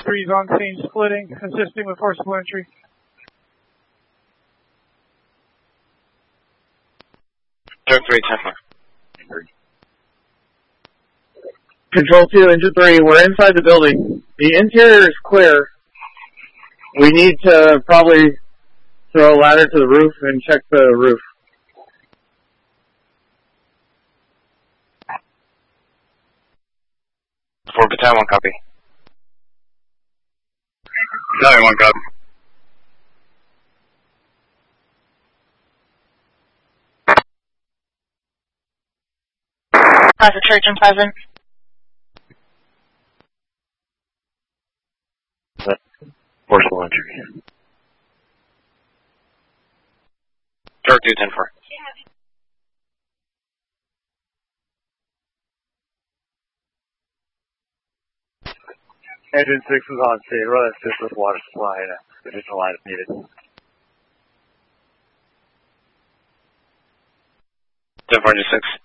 3 is on scene splitting, assisting with forcible entry. Turk 3, 10-4. Control 2, Engine 3, we're inside the building. The interior is clear. We need to probably throw a ladder to the roof and check the roof. For battalion 1, copy. Battalion 1, copy. Plaza Church and Pleasant. Forcible entry. Turk 2, 10-4. Engine 6 is on scene. Run assist with water supply and additional line if needed. 10-4, Engine 6.